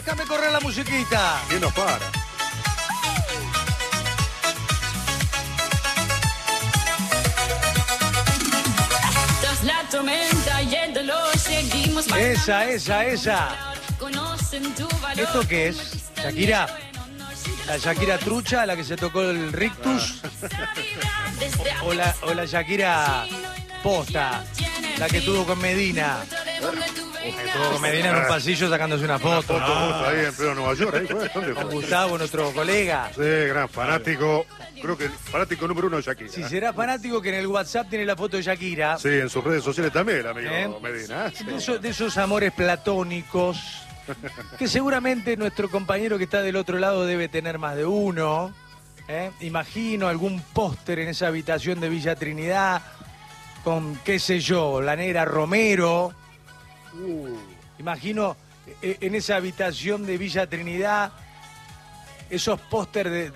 déjame correr la musiquita. ¿Quién nos para? Tras la tormenta y el dolor seguimos Esa. Conocen tu valor. ¿Esto qué es? ¿Shakira? ¿La Shakira trucha, la que se tocó el rictus? ¿O la Shakira posta, la que estuvo con Medina? Estuvo con Medina en un pasillo sacándose una foto. Foto ahí en pleno Nueva York. Ahí fue. ¿Dónde Con fue? Gustavo, nuestro colega. Sí, gran fanático. Creo que el fanático número 1 de Shakira. Si será fanático, que en el WhatsApp tiene la foto de Shakira. Sí, en sus redes sociales también, el amigo ¿Eh? Medina. Sí. De esos amores platónicos, que seguramente nuestro compañero que está del otro lado debe tener más de uno. Imagino algún póster en esa habitación de Villa Trinidad con, qué sé yo, la negra Romero. Imagino en esa habitación de Villa Trinidad esos póster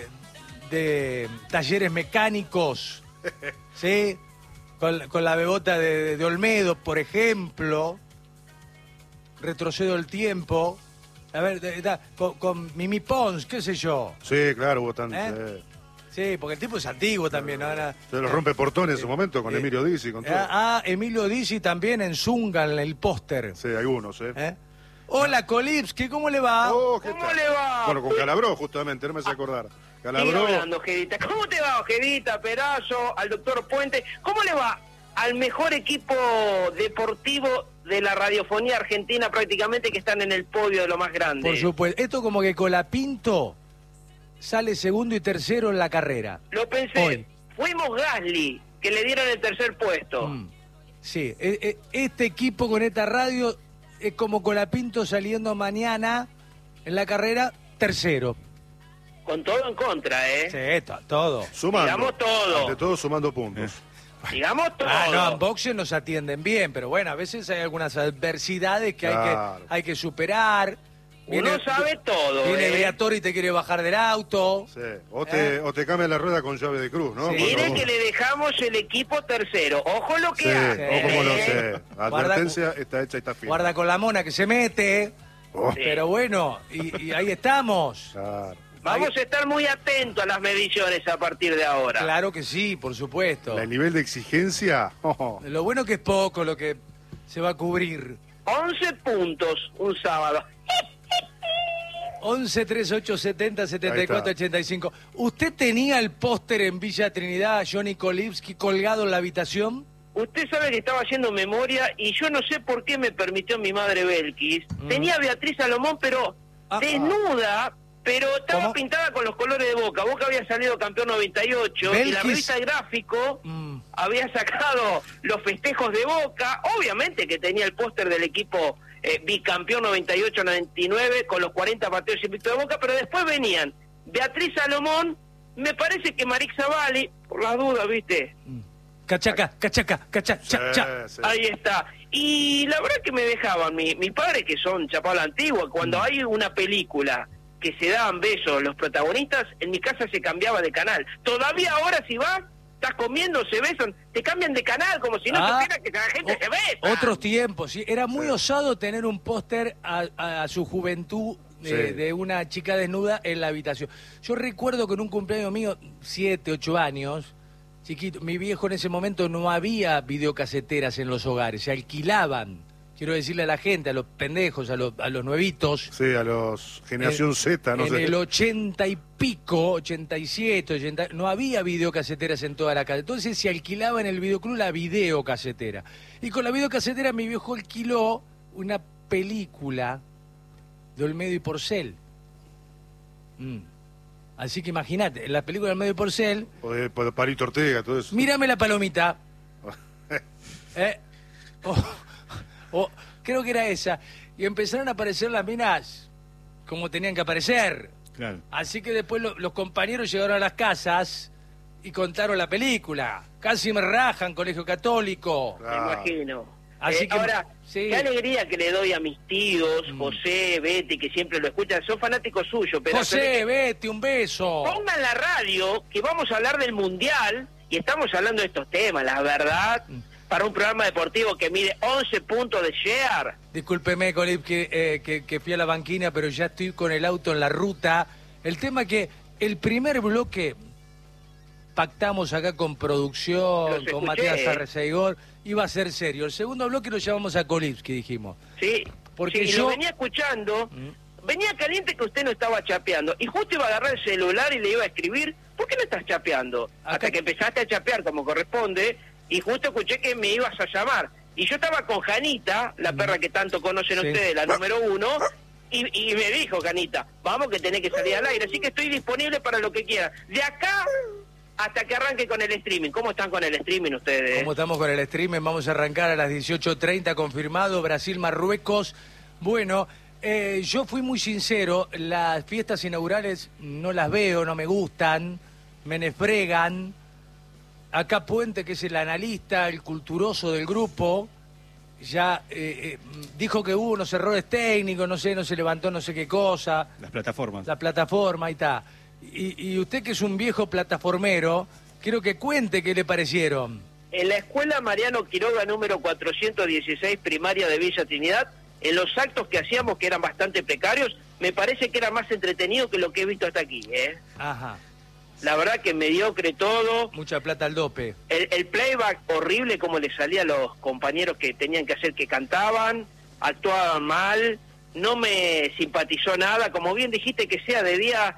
de talleres mecánicos, ¿sí? Con la bebota de Olmedo, por ejemplo. Retrocedo el tiempo. A ver, con Mimi Pons, qué sé yo. Sí, claro, hubo tanto. Sí, porque el tipo es antiguo también, ¿no? Se los rompe portones en su momento con Emilio Dizzi, con todo. Emilio Dizzi también en Zunga, en el póster. Sí, algunos, Hola, Kolipski, ¿cómo le va? Oh, ¿qué ¿Cómo tal? le va? Bueno, con Calabró, justamente, no me sé acordar. Calabró. Sigue hablando, Ojedita. ¿Cómo te va, Ojedita, Perazo, al doctor Puente? ¿Cómo le va al mejor equipo deportivo de la radiofonía argentina, prácticamente, que están en el podio de lo más grande? Por supuesto. Esto como que Colapinto sale segundo y tercero en la carrera. Lo pensé. Hoy. Fuimos Gasly, que le dieron el tercer puesto. Sí, este equipo con esta radio es como Colapinto saliendo mañana en la carrera, tercero. Con todo en contra, ¿eh? Sí, todo. Sumando. Digamos todo. Ante todo, sumando puntos. Digamos todo. No, en boxeo nos atienden bien, pero bueno, a veces hay algunas adversidades que Claro. hay que superar. Uno sabe todo, Viene Beatori y te quiere bajar del auto. Sí. O te cambia la rueda con llave de cruz, ¿no? Sí. Mire Cuando- que le dejamos el equipo tercero. Ojo lo que Sí, hace. o como lo sé. La Guarda- advertencia está hecha y está firme. Guarda con la mona que se mete. Oh, Pero bueno, y ahí estamos. claro. Vamos a estar muy atentos a las mediciones a partir de ahora. Claro que sí, por supuesto. El nivel de exigencia. Lo bueno que es poco lo que se va a cubrir. 11 puntos un sábado. 11 38 70 74 Ahí está. 85. ¿Usted tenía el póster en Villa Trinidad, Johnny Kolipski, colgado en la habitación? Usted sabe que estaba haciendo memoria y yo no sé por qué me permitió mi madre Belkis. Tenía a Beatriz Salomón, pero desnuda, pero estaba ¿Cómo? pintada con los colores de Boca. Boca había salido campeón 98 y la Belkis. revista Gráfico había sacado los festejos de Boca. Obviamente que tenía el póster del equipo bicampeón 98-99 con los 40 partidos invictos de Boca, pero después venían Beatriz Salomón, me parece que Marix Zavalli, por las dudas, ¿viste? Cachaca. Sí. Ahí está. Y la verdad que me dejaban, mis padres que son chapao a la antigua, cuando hay una película que se daban besos los protagonistas, en mi casa se cambiaba de canal. Todavía ahora si vas, estás comiendo, se besan, te cambian de canal como si no supiera que la gente se besa. Otros tiempos, sí. Era muy osado tener un póster a su juventud de una chica desnuda en la habitación. Yo recuerdo que en un cumpleaños mío, 7, 8 años, chiquito, mi viejo en ese momento no había videocaseteras en los hogares, se alquilaban. Quiero decirle a la gente, a los pendejos, a los nuevitos. Sí, a los generación Z, no En sé. el 80 y pico, 87, 80, no había videocaseteras en toda la casa. Entonces se alquilaba en el videoclub la videocasetera. Y con la videocasetera mi viejo alquiló una película de Olmedo y Porcel. Así que imagínate, la película de Olmedo y Porcel, O de Palito Ortega, todo eso. mírame la palomita. Creo que era esa. Y empezaron a aparecer las minas como tenían que aparecer. Claro. Así que después los compañeros llegaron a las casas y contaron la película. Casi me rajan, Colegio Católico. Me imagino. Así que, ahora, sí. qué alegría que le doy a mis tíos, José, Betty, que siempre lo escuchan, son fanáticos suyos. Pero José, vete, un beso. pongan la radio, que vamos a hablar del Mundial, y estamos hablando de estos temas, la verdad. para un programa deportivo que mide 11 puntos de share. Discúlpeme, Colip, que fui a la banquina, pero ya estoy con el auto en la ruta. El tema que el primer bloque pactamos acá con producción, con Matías Arreceigor, iba a ser serio. El segundo bloque lo llamamos a Kolipski, dijimos. Sí, porque yo lo venía escuchando, venía caliente que usted no estaba chapeando, y justo iba a agarrar el celular y le iba a escribir, ¿por qué no estás chapeando? Acá... Hasta que empezaste a chapear como corresponde, y justo escuché que me ibas a llamar. Y yo estaba con Janita, la perra que tanto conocen ustedes, la número 1, y me dijo, Janita, vamos que tenés que salir al aire, así que estoy disponible para lo que quieran. De acá hasta que arranque con el streaming. ¿Cómo están con el streaming ustedes? ¿Cómo estamos con el streaming? Vamos a arrancar a las 18:30, confirmado, Brasil-Marruecos. Bueno, yo fui muy sincero, las fiestas inaugurales no las veo, no me gustan, me nefregan. Acá Puente, que es el analista, el culturoso del grupo, ya dijo que hubo unos errores técnicos, no sé, no se levantó no sé qué cosa. Las plataformas. La plataforma, ahí está. Y usted, que es un viejo plataformero, quiero que cuente qué le parecieron. En la escuela Mariano Quiroga número 416, primaria de Villa Trinidad, en los actos que hacíamos, que eran bastante precarios, me parece que era más entretenido que lo que he visto hasta aquí, Ajá. La verdad que mediocre todo. Mucha plata al dope. El playback horrible, como le salía a los compañeros que tenían que hacer, que cantaban, actuaban mal, no me simpatizó nada. Como bien dijiste, que sea de día,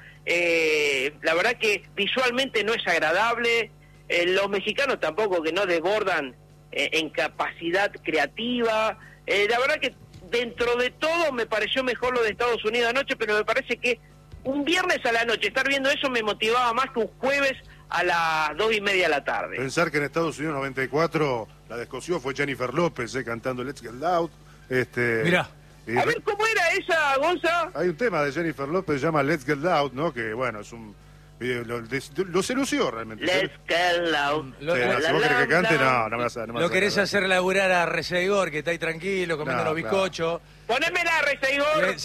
la verdad que visualmente no es agradable. Los mexicanos tampoco, que no desbordan en capacidad creativa. La verdad que dentro de todo me pareció mejor lo de Estados Unidos anoche, pero me parece que un viernes a la noche estar viendo eso me motivaba más que un jueves a las 2:30 de la tarde. Pensar que en Estados Unidos 94 la descosió fue Jennifer López cantando Let's Get Loud. Mirá. A ver, ¿cómo era esa, Gonza? Hay un tema de Jennifer López que se llama Let's Get Loud, ¿no? Que bueno, es un... Lo se lució realmente. Let's Get Loud. Si vos querés que cante, no me vas a... Lo querés hacer laburar a Arreceigor, que está ahí tranquilo, comiendo los bizcochos. Ponémela, Arreceigor.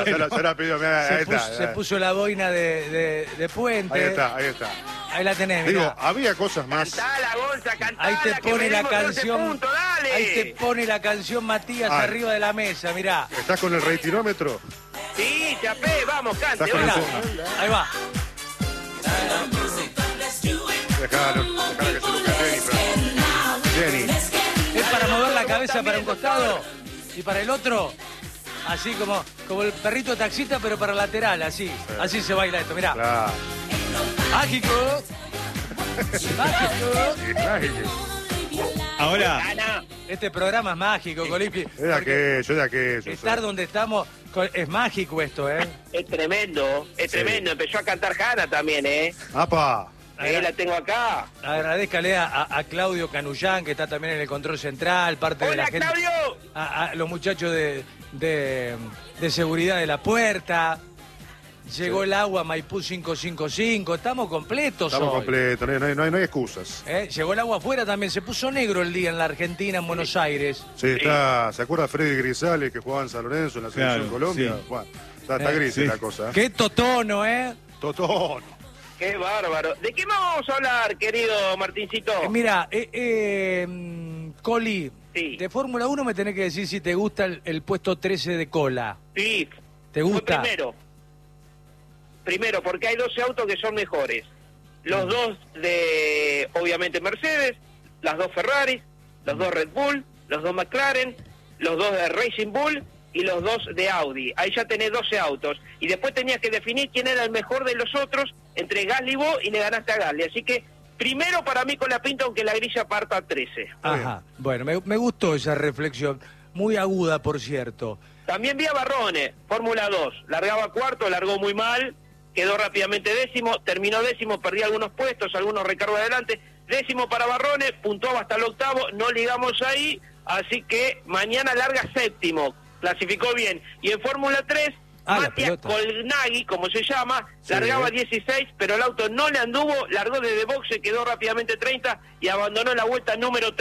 Se puso la boina de Puente. Ahí está. Ahí la tenés, Digo, mirá. había cosas más... Cantala, Gonza, cantala. Ahí te pone la canción. Punto, dale. Ahí te pone la canción Matías arriba de la mesa, mirá. ¿Estás con el reitinómetro? Sí, chapé, vamos, cante. Mirá, ahí va. Dejalo que se busque Jenny. Es para mover la cabeza para un costado y para el otro, así como el perrito taxista, pero para lateral, así. Así se baila esto, mirá. Claro. Mágico. Mágico. Ahora, Este programa es mágico, Colippi. Es de aquello. Estar donde estamos es mágico esto, ¿eh? Es tremendo, es tremendo. Empezó a cantar Hanna también, ¡Apa! Ahí la tengo acá. Agradezcale a Claudio Canullán, que está también en el control central, parte de la ¡Hola, gente. Claudio! A los muchachos de seguridad de la puerta. Llegó el agua Maipú 555. Estamos completos. Estamos hoy. completos, no hay excusas. Llegó el agua afuera también. Se puso negro el día en la Argentina, en Buenos Aires. Sí, está. ¿Se acuerda Freddy Grisales que jugaba en San Lorenzo en la selección Colombia? Sí. Bueno, está gris la cosa. Qué totono, Totono. Qué bárbaro. ¿De qué vamos a hablar, querido Martincito? Mira, Coli, Sí. de Fórmula 1 me tenés que decir si te gusta el puesto 13 de cola. Sí. ¿Te gusta? Fue primero, porque hay 12 autos que son mejores. Los dos de, obviamente, Mercedes, las dos Ferraris, los dos Red Bull, los dos McLaren, los dos de Racing Bull y los dos de Audi. Ahí ya tenés 12 autos. Y después tenías que definir quién era el mejor de los otros entre Gasly y vos, y le ganaste a Gasly. Así que, primero para mí con la pinta, aunque la grilla parta a 13. Ajá, bueno, me gustó esa reflexión. Muy aguda, por cierto. También vi a Barrone, Fórmula 2. Largaba cuarto, largó muy mal, quedó rápidamente décimo, terminó décimo, perdí algunos puestos, algunos recargos adelante. Décimo para Barrone, puntuaba hasta el octavo, no ligamos ahí, así que mañana larga séptimo, clasificó bien. Y en Fórmula 3, Matías Colnaghi, como se llama, largaba 16, pero el auto no le anduvo, largó desde boxe, quedó rápidamente 30 y abandonó la vuelta número 3.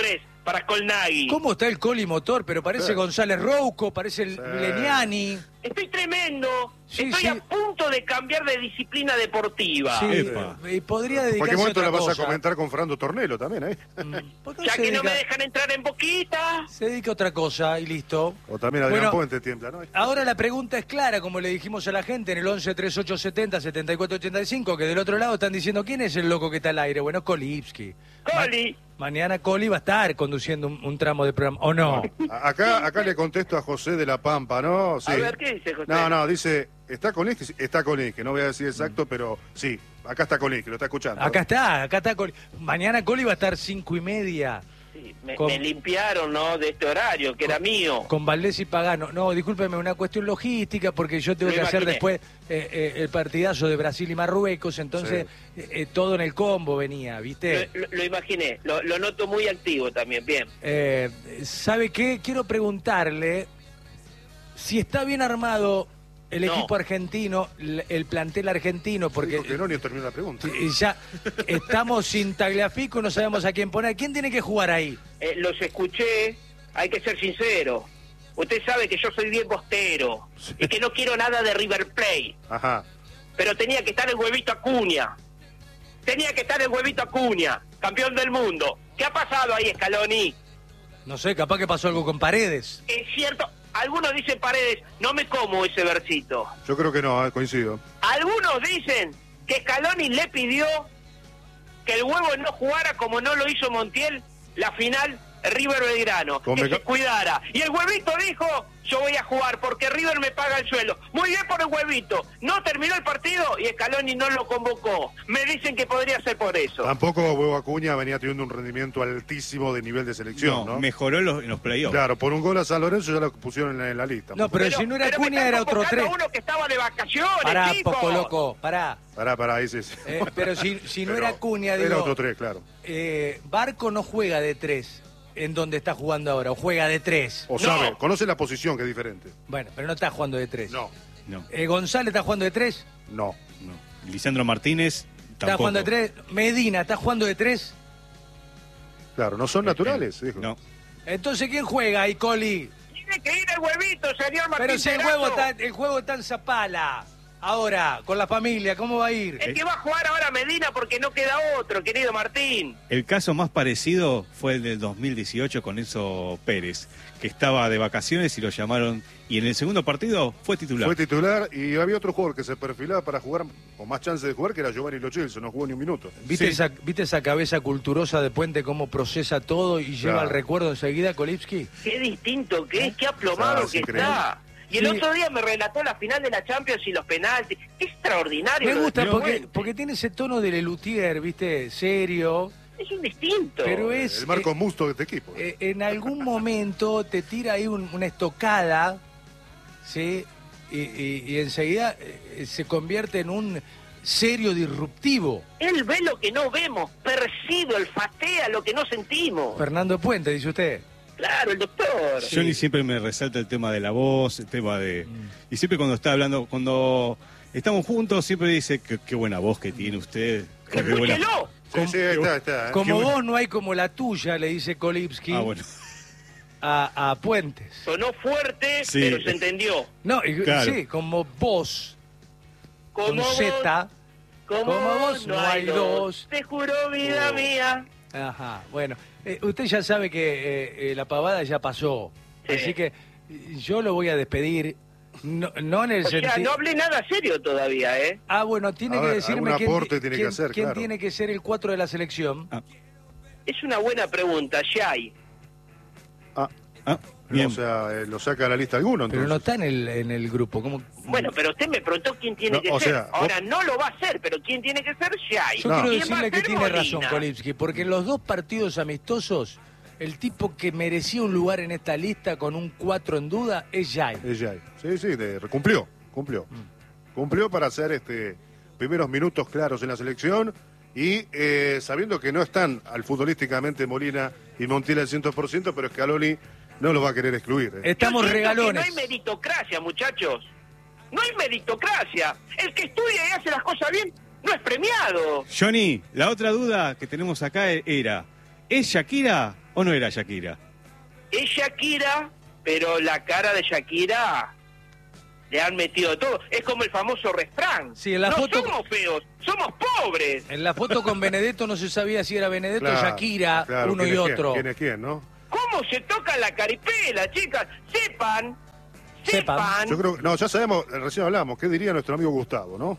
para Scolnaghi. ¿Cómo está el Coli Motor? Pero parece González Rouco, parece el Leniani. Estoy tremendo. Sí, Estoy sí. a punto de cambiar de disciplina deportiva. Sí, Epa. y podría En dedicarse cualquier momento a la otra vas cosa. a comentar con Fernando Tornelo también, ¿eh? ¿Por qué Ya se que no me dedica- dejan entrar en Boquita. Se dedica a otra cosa y listo. O también Adrián Bueno, Puente tiembla, ¿no? ahora la pregunta es clara, como le dijimos a la gente en el 11 3870 7485, que del otro lado están diciendo quién es el loco que está al aire. Bueno, Kolipski. Coli. Mañana Coli va a estar conduciendo un tramo de programa, ¿o no? Acá le contesto a José de la Pampa, ¿no? Sí. A ver, ¿qué dice José? No, dice, ¿está con Lick? Está con Lick, no voy a decir exacto, pero sí, acá está con Lick, lo está escuchando. Acá está Coli. Mañana Coli va a estar 5:30 Sí, Con- me limpiaron, ¿no? De este horario, que era mío. con Valdés y Pagano. No, discúlpeme, una cuestión logística, porque yo tengo Lo que hacer imaginé. después el partidazo de Brasil y Marruecos, entonces todo en el combo venía, ¿viste? Lo imaginé, lo noto muy activo también, bien. ¿Sabe qué? Quiero preguntarle si está bien armado el No. equipo argentino, el plantel argentino, porque Dijo que no, ni terminó la pregunta. ya estamos sin Tagliafico, no sabemos a quién poner. ¿Quién tiene que jugar ahí? Los escuché, hay que ser sincero. Usted sabe que yo soy bien bostero y que no quiero nada de River Plate, Ajá. pero tenía que estar el huevito Acuña. Tenía que estar el huevito Acuña, campeón del mundo. ¿Qué ha pasado ahí, Scaloni? No sé, capaz que pasó algo con Paredes. Es cierto, algunos dicen Paredes, no me como ese versito. Yo creo que no, coincido. Algunos dicen que Scaloni le pidió que el huevo no jugara como no lo hizo Montiel la final River Belgrano, Con que Beca- se cuidara. Y el huevito dijo, yo voy a jugar porque River me paga el sueldo. Muy bien por el huevito. No terminó el partido y Scaloni no lo convocó. Me dicen que podría ser por eso. Tampoco Huevo Acuña venía teniendo un rendimiento altísimo de nivel de selección, ¿no? mejoró en los playoffs. Claro, por un gol a San Lorenzo ya lo pusieron en la lista. No, pero si no era me Acuña están era otro convocando 3. a uno que estaba de vacaciones, Pará, tipo. poco loco, pará. Pará, ahí sí. Pero si no Pero era Acuña, era digo, otro 3, claro. Barco no juega de 3 en donde está jugando ahora, o juega de 3. O sabe, conoce la posición que es diferente. Bueno, pero no está jugando de 3. No, No, González está jugando de 3. no. no. Lisandro Martínez Está tampoco. jugando de 3. Medina está jugando de 3. Claro, no son naturales, dijo. No. Entonces, ¿quién juega ahí, Coli? Tiene que ir el huevito, señor Martín. Pero si el Perazo. juego está en Zapala. Ahora, con la familia, ¿cómo va a ir? El que va a jugar ahora Medina porque no queda otro, querido Martín. El caso más parecido fue el del 2018 con Enzo Pérez, que estaba de vacaciones y lo llamaron, y en el segundo partido fue titular. Fue titular y había otro jugador que se perfilaba para jugar con más chance de jugar, que era Giovanni Lo Celso, no jugó ni un minuto. ¿Viste, Sí. ¿Viste esa cabeza culturosa de Puente cómo procesa todo y lleva Claro. el recuerdo enseguida, Kolipski? Qué distinto que es, qué aplomado Ah, es que increíble. está. Y el Sí. otro día me relató la final de la Champions y los penaltis. Qué extraordinario. Me lo de gusta Puente. porque tiene ese tono de Lelutier, ¿viste? Serio. Es un distinto. Pero es... El Marco Musto de este equipo. En algún momento te tira ahí una estocada, ¿sí? Y enseguida se convierte en un serio disruptivo. Él ve lo que no vemos, percibe, olfatea lo que no sentimos. Fernando Puente, dice usted. Claro, el doctor. Johnny siempre me resalta el tema de la voz, el tema de... Y siempre cuando está hablando, cuando estamos juntos, siempre dice que qué buena voz que tiene usted. Qué buena... Escúchelo. Sí, ahí está. Como Qué bueno. vos no hay como la tuya, le dice Kolipski Ah, bueno. a Puentes. Sonó fuerte, Sí. pero se entendió. No, Claro. sí, como vos, con Como vos, Z. como vos, no hay dos. Te juro, vida mía. Ajá, bueno. Usted ya sabe que la pavada ya pasó. Sí. Así que yo lo voy a despedir. No en el O sea, sentido... no hablé nada serio todavía, ¿eh? Ah, bueno, tiene A que ver, decirme algún quién, aporte tiene que hacer, quién claro. tiene que ser el 4 de la selección. Es una buena pregunta, Shai. Bien. O sea, lo saca a la lista alguno, Pero entonces. no está en el grupo. ¿Cómo? Bueno, pero usted me preguntó quién tiene No, que o ser. sea, Ahora no lo va a hacer, pero ¿quién tiene que ser? Shai. Yo No. quiero ¿Quién va a decirle que ser tiene Molina? razón Kolipski, porque en los dos partidos amistosos, el tipo que merecía un lugar en esta lista con un 4 en duda es Jai. Ella. Sí, cumplió. Cumplió para hacer primeros minutos claros en la selección y sabiendo que no están al futbolísticamente Molina y Montiel al 100%, pero Scaloni no los va a querer excluir. Estamos Yo siento regalones. que no hay meritocracia, muchachos. No hay meritocracia. El que estudia y hace las cosas bien no es premiado. Johnny, la otra duda que tenemos acá era, ¿es Shakira ¿O no era Shakira? Es Shakira, pero la cara de Shakira le han metido todo. Es como el famoso refrán. Sí, en la no foto... somos feos, somos pobres. En la foto con Benedetto no se sabía si era Benedetto Claro, o Shakira, claro, uno ¿quién y es quién? otro. ¿Quién es quién, no? ¿Cómo se tocan la caripela, chicas? Sepan. Yo creo que, no, ya sabemos, recién hablamos, ¿qué diría nuestro amigo Gustavo, no?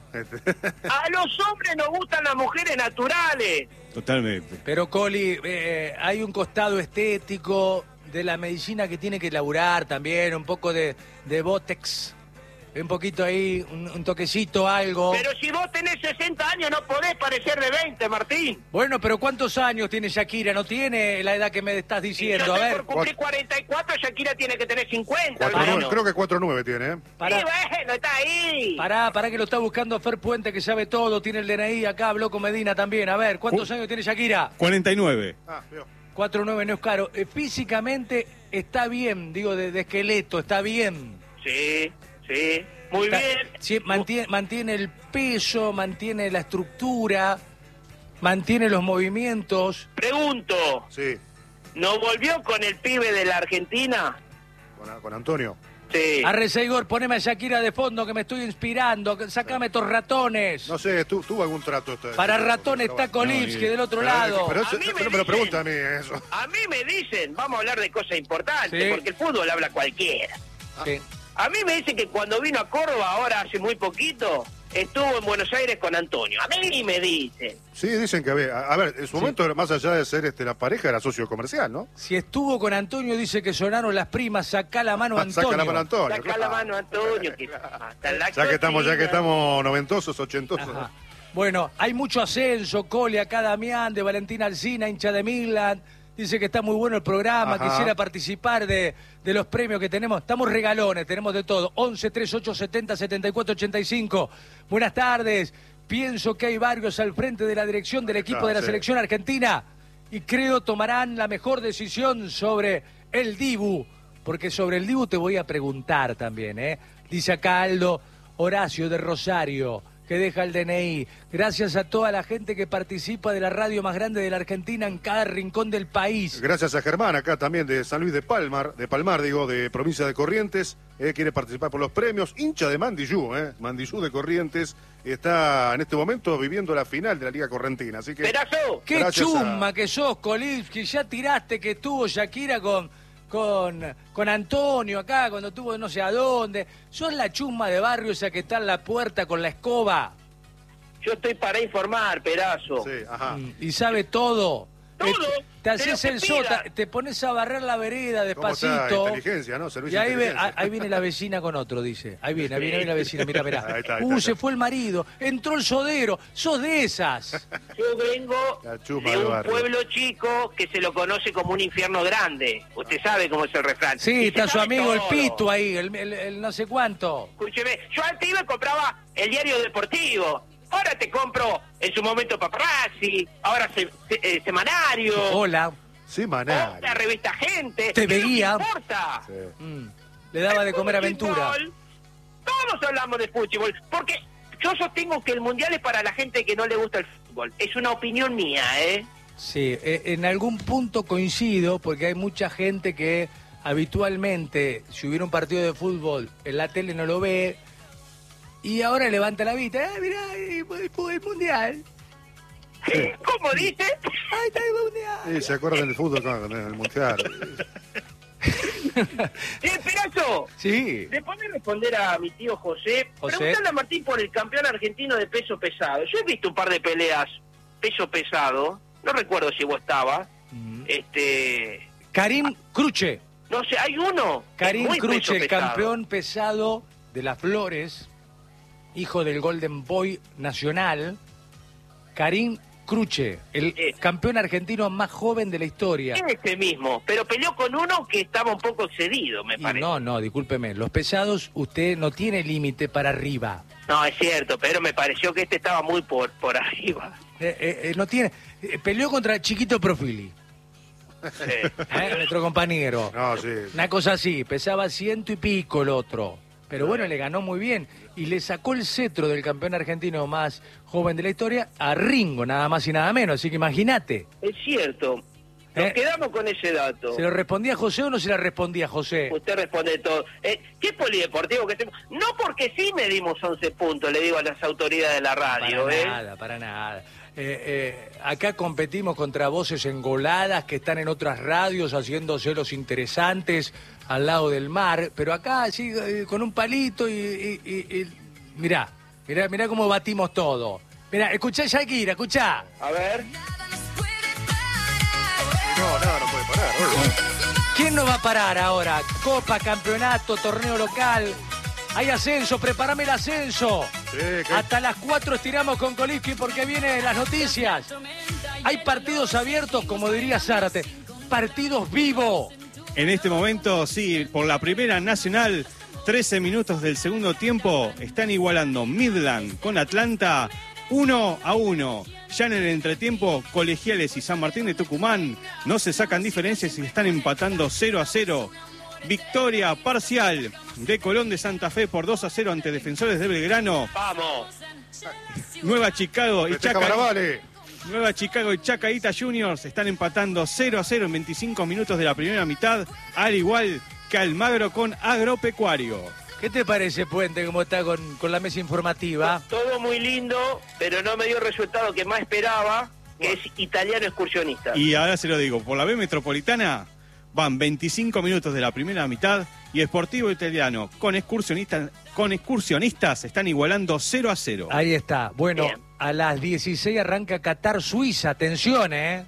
A los hombres nos gustan las mujeres naturales. Totalmente. Pero, Coli, hay un costado estético de la medicina que tiene que laburar también, un poco de Botox, un poquito ahí, un toquecito, algo. Pero si vos tenés 60 años no podés parecer de 20, Martín. Bueno, pero ¿cuántos años tiene Shakira? No tiene la edad que me estás diciendo. Yo A estoy ver, por cumplir 44, Shakira tiene que tener 50. 4-9, hermano. creo que 4-9 tiene, ¿eh? pará, Sí, bueno, está ahí. pará que lo está buscando Fer Puente, que sabe todo, tiene el DNI acá, habló con Medina también. A ver, ¿cuántos años tiene Shakira? 49. Ah, veo. 4'9" no es caro. Físicamente está bien, digo, de esqueleto, está bien. Sí, sí, muy Está- bien. sí, mantiene el peso, mantiene la estructura, mantiene los movimientos. Pregunto, Sí, ¿no volvió con el pibe de la Argentina? con Antonio. Sí. Arre Seigor, poneme a Shakira de fondo que me estoy inspirando, sacame estos ratones. No sé, tuvo algún trato. Para ratón está Kolivsky del otro lado. Pero, A mí me no me lo dicen- pregunta a mí eso. A mí me dicen, vamos a hablar de cosas importantes, Sí. porque el fútbol habla cualquiera. Sí. A mí me dicen que cuando vino a Córdoba, ahora hace muy poquito, estuvo en Buenos Aires con Antonio. A mí me dicen. Sí, dicen que a ver, en su momento, más allá de ser la pareja, era socio comercial, ¿no? Si estuvo con Antonio, dice que sonaron las primas, sacá la mano Antonio. Saca la mano Antonio. Saca la mano, Antonio. Que hasta la Ya que cocina. estamos noventosos, ochentosos. Ajá. Bueno, hay mucho ascenso, Cole, acá Damián, de Valentina Alsina, hincha de Midland. Dice que está muy bueno el programa, Ajá. quisiera participar de los premios que tenemos. Estamos regalones, tenemos de todo. 11 38 70 74 85. Buenas tardes. Pienso que hay varios al frente de la dirección del equipo de la sí. selección argentina y creo tomarán la mejor decisión sobre el Dibu. Porque sobre el Dibu te voy a preguntar también, ¿eh? Dice acá Aldo Horacio de Rosario, que deja el DNI. Gracias a toda la gente que participa de la radio más grande de la Argentina en cada rincón del país. Gracias a Germán, acá también de San Luis de Palmar, de provincia de Corrientes, quiere participar por los premios, hincha de Mandillú, Mandillú de Corrientes, está en este momento viviendo la final de la Liga Correntina, así que... Perazo, ¡Qué Gracias chumba a- que sos, Kolivsky! Ya tiraste que estuvo Shakira con Antonio acá, cuando estuvo no sé a dónde. Sos la chumba de barrio esa que está en la puerta con la escoba. yo estoy para informar, Perazo. Sí, ajá. Y sabe todo. Todo, Te de lo haces que el sota, pida. te pones a barrer la vereda ¿Cómo está? despacito. Inteligencia, ¿no? Y Servicio ahí, de inteligencia. ahí viene la vecina con otro, dice. Ahí viene la vecina, mira, mira. Ahí está, ahí está. Se fue el marido, entró el sodero. Sos de esas. Yo vengo La chuma de del un barrio. pueblo chico que se lo conoce como un infierno grande. Usted sabe cómo es el refrán. Sí, Y está se su sabe amigo el todo. Pito ahí, el no sé cuánto. Escúcheme, yo antes iba y compraba el diario deportivo. Ahora te compro en su momento Paparazzi, ahora Semanario, Hola. Sí, maná. la revista Gente. Te ¿Qué es lo que veía. importa? Sí. Le daba de El comer fútbol, aventura. Todos hablamos de fútbol, porque yo sostengo que el mundial es para la gente que no le gusta el fútbol. Es una opinión mía, ¿eh? Sí, en algún punto coincido, porque hay mucha gente que habitualmente, si hubiera un partido de fútbol, en la tele no lo ve, y ahora levanta la vista. Mirá, el mundial. ¿Cómo dice? Ahí está el mundial. Sí, se acuerdan del fútbol con el mundial. Perazo, Sí. ¿le podés responder a mi tío José? José. Preguntale a Martín por el campeón argentino de peso pesado. Yo he visto un par de peleas peso pesado. No recuerdo si vos estabas. Karim Cruche. No sé, hay uno. Karim muy Cruche, peso el pesado. campeón pesado de las Flores, hijo del Golden Boy nacional. Karim Cruche, el campeón argentino más joven de la historia. Ese mismo, pero peleó con uno que estaba un poco excedido, me Y parece. no, discúlpeme, los pesados usted no tiene límite para arriba. No, es cierto, pero me pareció que este estaba muy por arriba. No tiene. Peleó contra Chiquito Profili, Sí. nuestro compañero. No, sí. Una cosa así, pesaba 100 y pico el otro. Pero bueno, le ganó muy bien. Y le sacó el cetro del campeón argentino más joven de la historia a Ringo, nada más y nada menos. Así que imagínate. Es cierto. Nos quedamos con ese dato. ¿Se lo respondía José o no se la respondía José? Usted responde todo. ¿Qué polideportivo que hacemos? No porque sí medimos 11 puntos, le digo a las autoridades de la radio. Para nada. Acá competimos contra voces engoladas que están en otras radios haciéndose los interesantes al lado del mar, pero acá sí, con un palito y mirá cómo batimos todo. Mirá, escuchá Shakira, escuchá. A ver. No puede parar. ¿Quién no va a parar ahora? Copa, campeonato, torneo local. Hay ascenso, prepárame el ascenso. Sí, Hasta las 4 estiramos con Coliski porque vienen las noticias. Hay partidos abiertos, como diría Zárate. Partidos vivos. En este momento, sí, por la primera nacional, 13 minutos del segundo tiempo, están igualando Midland con Atlanta 1-1. Ya en el entretiempo, Colegiales y San Martín de Tucumán no se sacan diferencias y están empatando 0-0. Victoria parcial de Colón de Santa Fe por 2-0 ante Defensores de Belgrano. ¡Vamos! Nueva Chicago y Nueva Chicago y Chacaita Juniors están empatando 0-0 en 25 minutos de la primera mitad, al igual que Almagro con Agropecuario. ¿Qué te parece, Puente, cómo está con la mesa informativa? Todo muy lindo, pero no me dio el resultado que más esperaba, que es Italiano Excursionista. Y ahora se lo digo, por la B Metropolitana van 25 minutos de la primera mitad y Sportivo Italiano con excursionistas están igualando 0-0. Ahí está. Bueno, bien. A las 16 arranca Qatar-Suiza. Atención,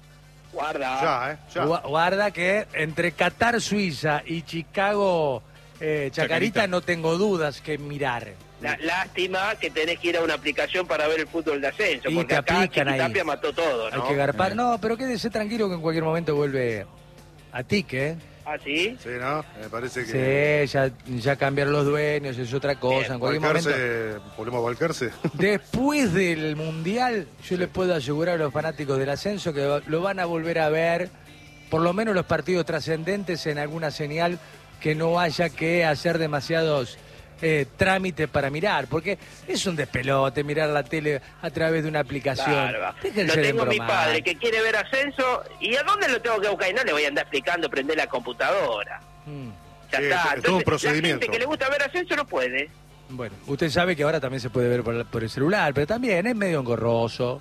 Guarda. Ya. Guarda que entre Qatar-Suiza y Chicago Chacarita no tengo dudas que mirar. Lástima que tenés que ir a una aplicación para ver el fútbol de ascenso, Y porque te acá aplican ahí. Chiquitapia mató todo, ¿no? Hay que garpar. No, pero quédese tranquilo que en cualquier momento vuelve a tique, ¿Ah, sí? Sí, ¿no? Me parece que... Sí, ya cambiaron los dueños, es otra cosa. Bien. En cualquier momento. ¿Volvemos a Valcarce? Después del Mundial, yo les puedo asegurar a los fanáticos del ascenso que lo van a volver a ver, por lo menos los partidos trascendentes, en alguna señal que no haya que hacer demasiados trámites para mirar, porque es un despelote mirar la tele a través de una aplicación. Claro. Déjense Lo de tengo a mi bromar. padre que quiere ver ascenso, ¿y a dónde lo tengo que buscar? Y no le voy a andar explicando, prender la computadora. Ya Sí, está. es todo un Entonces, procedimiento. la gente que le gusta ver ascenso no puede. Bueno, usted sabe que ahora también se puede ver por el celular, pero también es medio engorroso.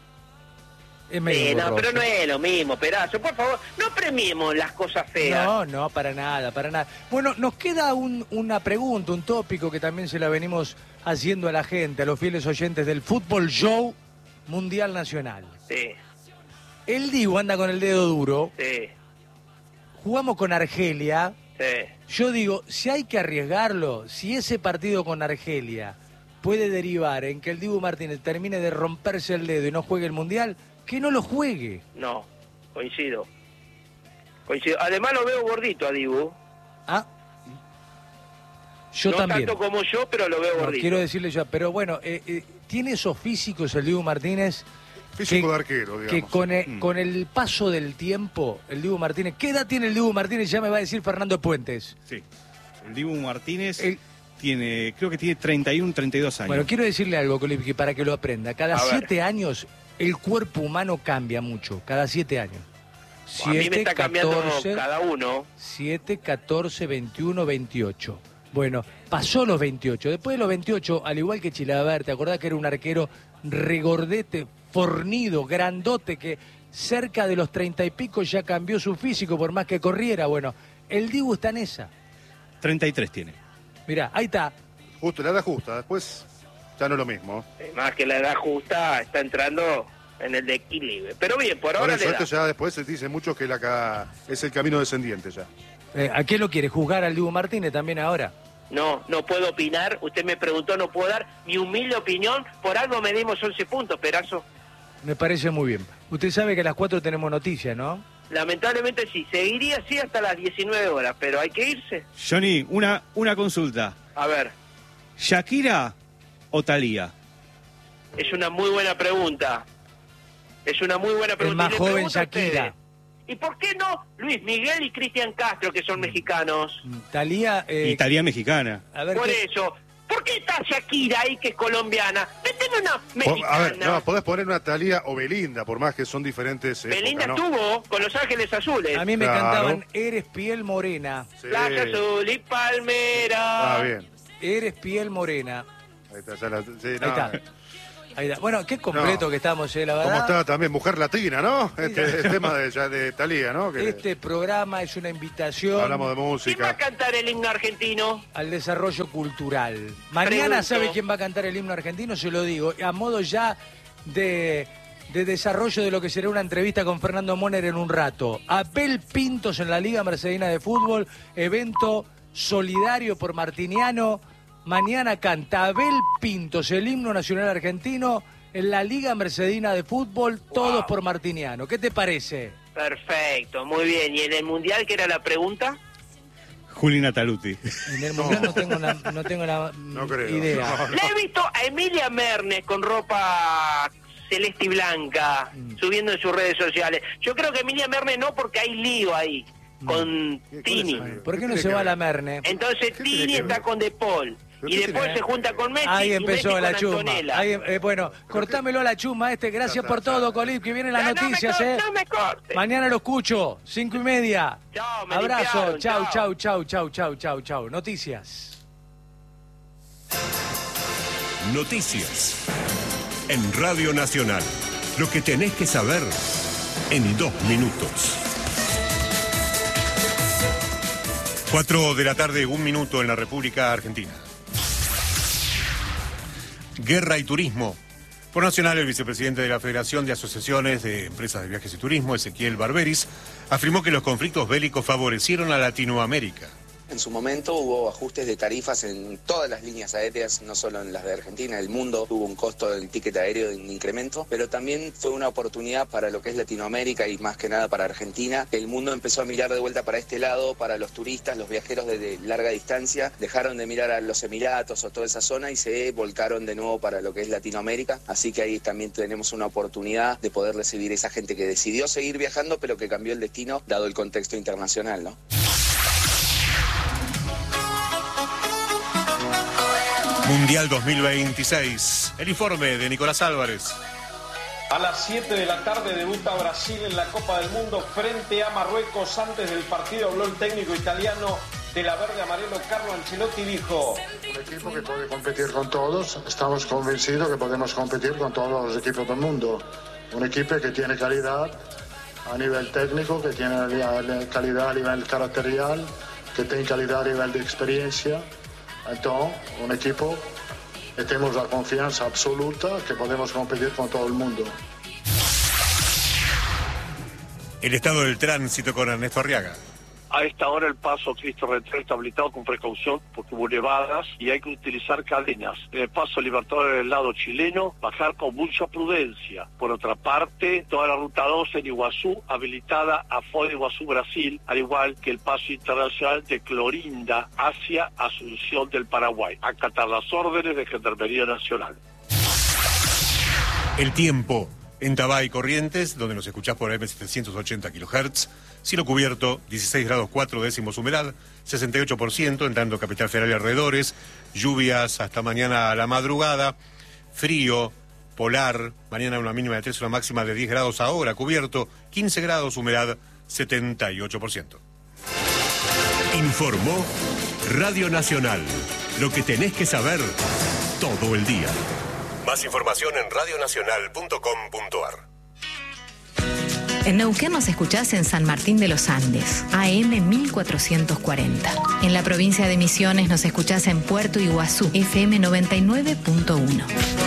Es medio Sí, no, engorroso. pero no es lo mismo, Perazo. Por favor, no premiemos las cosas feas. No, para nada. Bueno, nos queda una pregunta, un tópico que también se la venimos haciendo a la gente, a los fieles oyentes del Fútbol Show Mundial Nacional. Sí, El Dibu anda con el dedo duro, sí, jugamos con Argelia. sí. Yo digo, si hay que arriesgarlo, si ese partido con Argelia puede derivar en que el Dibu Martínez termine de romperse el dedo y no juegue el Mundial, que no lo juegue. No, coincido. Además lo veo gordito a Dibu. Ah, yo no también. tanto como yo, pero lo veo No, gordito. quiero decirle yo, pero bueno, tiene esos físicos el Dibu Martínez. Físico que- de arquero, Que digamos. con el paso del tiempo, el Dibu Martínez, ¿qué edad tiene el Dibu Martínez? Ya me va a decir Fernando Puentes. Sí. El Dibu Martínez El- creo que tiene 31, 32 años. Bueno, quiero decirle algo, Colipki, para que lo aprenda. Cada A ver. 7 años el cuerpo humano cambia mucho, cada 7 años. A mí me está cambiando 14, cada uno. 7, 14, 21, 28. Bueno, pasó los 28. Después de los 28, al igual que Chilaver, ¿te acordás que era un arquero regordete, fornido, grandote, que cerca de los 30 y pico ya cambió su físico por más que corriera? Bueno, el Dibu está en esa. 33 tiene. Mirá, ahí está. Justo, la edad justa. Después ya no es lo mismo. Más que la edad justa, está entrando en el declive. Pero bien, por Por ahora eso le esto da. ya después se dice mucho que es el camino descendiente ya. ¿A qué lo quiere? ¿Juzgar al Dibu Martínez también ahora? No puedo opinar. Usted me preguntó, no puedo dar mi humilde opinión. Por algo medimos 11 puntos, Perazo. Me parece muy bien. Usted sabe que a las 4 tenemos noticias, ¿no? Lamentablemente sí, seguiría así hasta las 19 horas, pero hay que irse. Johnny, una consulta. A ver, ¿Shakira o Thalía? es una muy buena pregunta. Es una muy buena pregunta. más Y le joven pregunto a Shakira. ustedes, ¿y por qué no Luis Miguel y Cristian Castro, que son mexicanos? Talía. Y Thalía mexicana. A ver, Por ¿qué? eso, ¿por qué está Shakira ahí, que es colombiana? Méteme una mexicana. A ver, no, podés poner una Thalía o Belinda, por más que son diferentes. Belinda épocas, ¿no? estuvo con Los Ángeles Azules. A mí me Claro. cantaban Eres piel morena. Sí. Plaza Azul y Palmera. Ah, bien. Eres piel morena. Ahí está, ya sí, Ahí no. está. Ahí está. Bueno, qué completo No. que estamos, la verdad. ¿Cómo está también Mujer Latina, no? El tema de Thalía, ¿no? Que Este programa es una invitación hablamos de ¿Quién va a música. cantar el himno argentino? al desarrollo cultural. Mañana, Pregunto. ¿sabe quién va a cantar el himno argentino? Se lo digo, a modo ya de desarrollo de lo que será una entrevista con Fernando Moner en un rato. Abel Pintos en la Liga Mercedina de Fútbol, evento solidario por Martiniano. Mañana canta Abel Pintos el himno nacional argentino en la Liga Mercedina de Fútbol, todos por Martiniano. ¿Qué te parece? Perfecto, muy bien. ¿Y en el Mundial qué era la pregunta? Julina Taluti. En el Mundial no tengo la No creo. idea. No. Le he visto a Emilia Mernes con ropa celeste y blanca, subiendo en sus redes sociales. Yo creo que Emilia Mernes no, porque hay lío ahí con ¿Cuál es Tini. el lío? ¿Por qué no tiene se que va a ver? la Merne? Entonces ¿Qué tiene Tini que está ver? con De Paul. ¿Pero Y qué después tiene se que junta ver? con Messi. Ahí y empezó Messi la con chuma. Antonella. Ahí, bueno, cortámelo a la chuma Gracias por todo, Colip, que vienen las No, noticias, no me corte. Mañana lo escucho, 5:30. Chao, me Abrazo, limpiaron, chau. Noticias. Noticias. En Radio Nacional. Lo que tenés que saber en 2 minutos. 4 de la tarde, 1 minuto en la República Argentina. Guerra y turismo. Por Nacional, el vicepresidente de la Federación de Asociaciones de Empresas de Viajes y Turismo, Ezequiel Barberis, afirmó que los conflictos bélicos favorecieron a Latinoamérica. En su momento hubo ajustes de tarifas en todas las líneas aéreas, no solo en las de Argentina, el mundo tuvo un costo del ticket aéreo de un incremento, pero también fue una oportunidad para lo que es Latinoamérica y más que nada para Argentina. El mundo empezó a mirar de vuelta para este lado, para los turistas, los viajeros de larga distancia, dejaron de mirar a los Emiratos o toda esa zona y se volcaron de nuevo para lo que es Latinoamérica, así que ahí también tenemos una oportunidad de poder recibir esa gente que decidió seguir viajando, pero que cambió el destino dado el contexto internacional, ¿no? Mundial 2026. El informe de Nicolás Álvarez. A las 7 de la tarde debuta Brasil en la Copa del Mundo frente a Marruecos. Antes del partido habló el técnico italiano de la verde amarelo, Carlo Ancelotti, dijo: Un equipo que puede competir con todos, estamos convencidos que podemos competir con todos los equipos del mundo. Un equipo que tiene calidad a nivel técnico, que tiene calidad a nivel caracterial, que tiene calidad a nivel de experiencia. Entonces, un equipo que tenemos la confianza absoluta que podemos competir con todo el mundo. El estado del tránsito con Ernesto Arriaga. A esta hora el paso Cristo Redentor está habilitado con precaución porque hubo nevadas y hay que utilizar cadenas. En el paso Libertador del lado chileno, bajar con mucha prudencia. Por otra parte, toda la ruta 2 en Iguazú habilitada a Foz de Iguazú, Brasil, al igual que el paso internacional de Clorinda hacia Asunción del Paraguay. Acatar las órdenes de Gendarmería Nacional. El tiempo. En Tabay, Corrientes, donde nos escuchás por AM780 kHz, cielo cubierto, 16 grados 4 décimos humedad, 68%, en tanto Capital Federal y alrededores, lluvias hasta mañana a la madrugada, frío, polar, mañana una mínima de 3, una máxima de 10 grados ahora, cubierto, 15 grados, humedad, 78%. Informó Radio Nacional. Lo que tenés que saber todo el día. Más información en radionacional.com.ar. En Neuquén nos escuchás en San Martín de los Andes, AM 1440. En la provincia de Misiones nos escuchás en Puerto Iguazú, FM 99.1.